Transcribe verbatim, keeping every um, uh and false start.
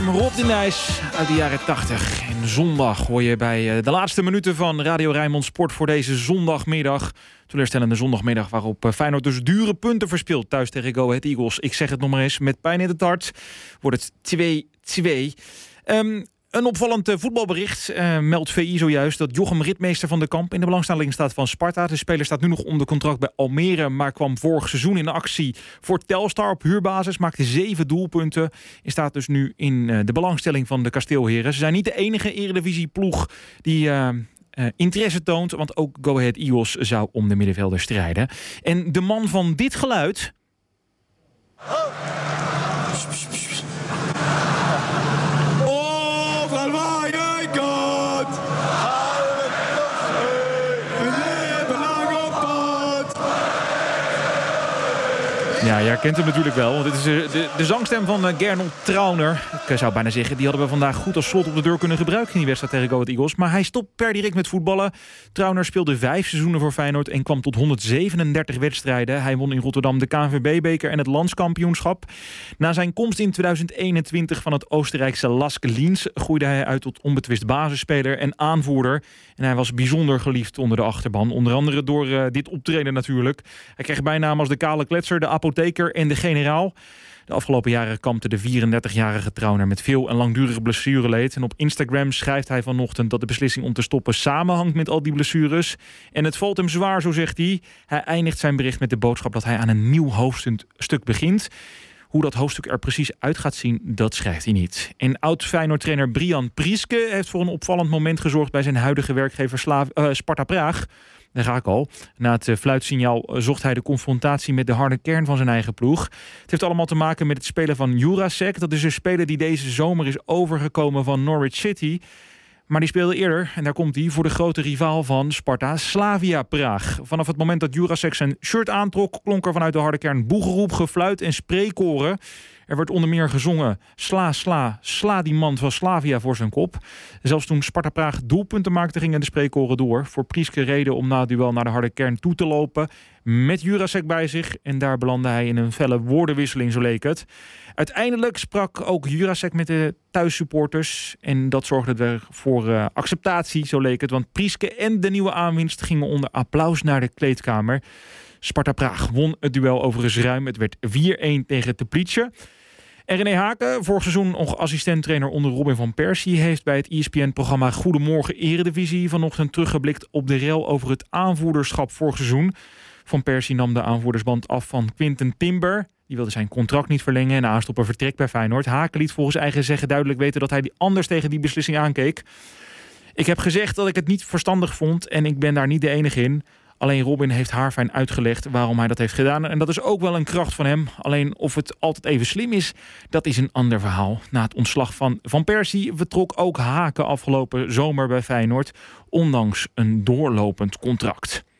Rob de Nijs uit de jaren tachtig. En zondag hoor je bij de laatste minuten van Radio Rijnmond Sport voor deze zondagmiddag. Teleurstellende zondagmiddag waarop Feyenoord dus dure punten verspeelt thuis tegen Go Ahead Eagles. Ik zeg het nog maar eens, met pijn in het hart wordt het twee twee. Um, Een opvallend voetbalbericht uh, meldt V I zojuist dat Jochem Ritmeester van de Kamp in de belangstelling staat van Sparta. De speler staat nu nog onder contract bij Almere, maar kwam vorig seizoen in actie voor Telstar op huurbasis. Maakte zeven doelpunten en staat dus nu in uh, de belangstelling van de Kasteelheren. Ze zijn niet de enige Eredivisie-ploeg die uh, uh, interesse toont, want ook Go Ahead Eagles zou om de middenvelder strijden. En de man van dit geluid... Ja, jij kent hem natuurlijk wel, want dit is de, de zangstem van uh, Gernot Trauner. Ik zou bijna zeggen, die hadden we vandaag goed als slot op de deur kunnen gebruiken in die wedstrijd tegen Go Ahead Eagles. Maar hij stopt per direct met voetballen. Trauner speelde vijf seizoenen voor Feyenoord en kwam tot honderdzevenendertig wedstrijden. Hij won in Rotterdam de K N V B-beker en het landskampioenschap. Na zijn komst in tweeduizend eenentwintig van het Oostenrijkse Lask Linz groeide hij uit tot onbetwist basisspeler en aanvoerder. En hij was bijzonder geliefd onder de achterban. Onder andere door uh, dit optreden natuurlijk. Hij kreeg bijnamen als de kale kletser, de apotheker en de generaal. De afgelopen jaren kampte de vierendertigjarige Trauner met veel en langdurig blessureleed. En op Instagram schrijft hij vanochtend dat de beslissing om te stoppen samenhangt met al die blessures. En het valt hem zwaar, zo zegt hij. Hij eindigt zijn bericht met de boodschap dat hij aan een nieuw hoofdstuk begint. Hoe dat hoofdstuk er precies uit gaat zien, dat schrijft hij niet. En oud-Feyenoord-trainer Brian Prieske heeft voor een opvallend moment gezorgd bij zijn huidige werkgever Slav- uh, Sparta Praag. Daar ga ik al. Na het fluitsignaal zocht hij de confrontatie met de harde kern van zijn eigen ploeg. Het heeft allemaal te maken met het spelen van Jurasek. Dat is een speler die deze zomer is overgekomen van Norwich City. Maar die speelde eerder, en daar komt hij, voor de grote rivaal van Sparta, Slavia Praag. Vanaf het moment dat Jurasek zijn shirt aantrok, klonk er vanuit de harde kern boegeroep, gefluit en spreekkoren. Er werd onder meer gezongen, sla, sla, sla die man van Slavia voor zijn kop. Zelfs toen Sparta Praag doelpunten maakte, gingen de spreekkoren door. Voor Prieske reden om na het duel naar de harde kern toe te lopen, met Jurasek bij zich. En daar belandde hij in een felle woordenwisseling, zo leek het. Uiteindelijk sprak ook Jurasek met de thuissupporters. En dat zorgde er voor uh, acceptatie, zo leek het. Want Prieske en de nieuwe aanwinst gingen onder applaus naar de kleedkamer. Sparta Praag won het duel overigens ruim. Het werd vier-een tegen Teplice. En René Haken, vorig seizoen nog assistent-trainer onder Robin van Persie, heeft bij het E S P N-programma Goedemorgen Eredivisie vanochtend teruggeblikt op de rel over het aanvoerderschap vorig seizoen. Van Persie nam de aanvoerdersband af van Quinten Timber. Die wilde zijn contract niet verlengen en aanstopper vertrekt bij Feyenoord. Haken liet volgens eigen zeggen duidelijk weten dat hij anders tegen die beslissing aankeek. Ik heb gezegd dat ik het niet verstandig vond en ik ben daar niet de enige in. Alleen Robin heeft haarfijn uitgelegd waarom hij dat heeft gedaan. En dat is ook wel een kracht van hem. Alleen of het altijd even slim is, dat is een ander verhaal. Na het ontslag van Van Persie vertrok ook Haken afgelopen zomer bij Feyenoord, ondanks een doorlopend contract.